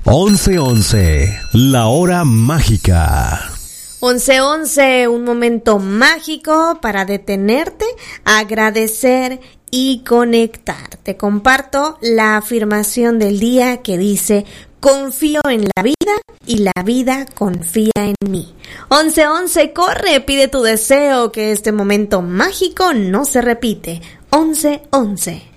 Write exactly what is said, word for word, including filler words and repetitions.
once once, la hora mágica. once once, un momento mágico para detenerte, agradecer y conectar. Te comparto la afirmación del día que dice: confío en la vida y la vida confía en mí. once once, corre, pide tu deseo, que este momento mágico no se repite. once once.